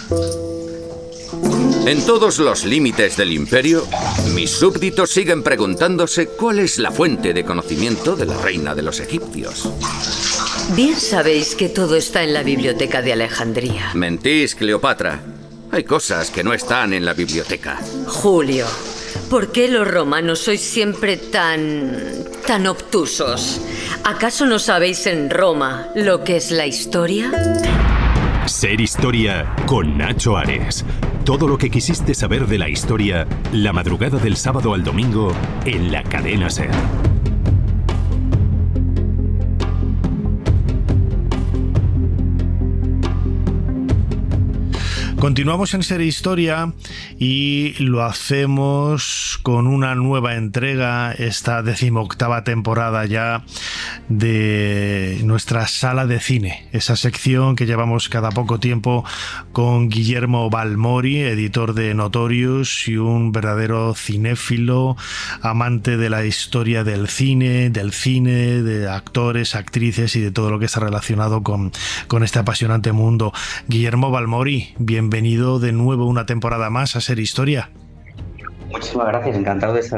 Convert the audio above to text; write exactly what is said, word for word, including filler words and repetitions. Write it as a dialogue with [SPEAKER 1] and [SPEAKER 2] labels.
[SPEAKER 1] En todos los límites del imperio, mis súbditos siguen preguntándose cuál es la fuente de conocimiento de la reina de los egipcios.
[SPEAKER 2] Bien sabéis que todo está en la biblioteca de Alejandría.
[SPEAKER 1] Mentís, Cleopatra. Hay cosas que no están en la biblioteca.
[SPEAKER 2] Julio, ¿por qué los romanos sois siempre tan... tan obtusos? ¿Acaso no sabéis en Roma lo que es la historia?
[SPEAKER 3] Ser Historia con Nacho Ares. Todo lo que quisiste saber de la historia, la madrugada del sábado al domingo en la cadena SER.
[SPEAKER 4] Continuamos en Ser Historia y lo hacemos con una nueva entrega, esta decimoctava temporada ya de nuestra sala de cine, esa sección que llevamos cada poco tiempo con Guillermo Balmori, editor de Notorious y un verdadero cinéfilo, amante de la historia del cine, del cine, de actores, actrices y de todo lo que está relacionado con, con este apasionante mundo. Guillermo Balmori, bienvenido. Bienvenido de nuevo una temporada más a Ser Historia.
[SPEAKER 5] Muchísimas gracias, encantado de estar